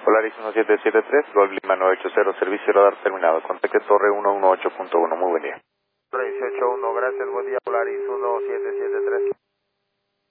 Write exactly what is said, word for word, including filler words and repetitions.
Polaris uno siete siete tres, Golf Lima nueve ocho cero, servicio radar terminado. Contacte Torre ciento dieciocho punto uno. Muy buen día. dieciocho uno, gracias, buen día, Polaris uno siete siete tres.